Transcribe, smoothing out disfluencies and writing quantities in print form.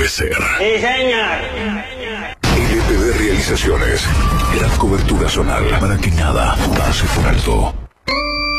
debe ser. ¡Sí, señor! LTV Realizaciones. Gran cobertura zonal para que nada pase por alto.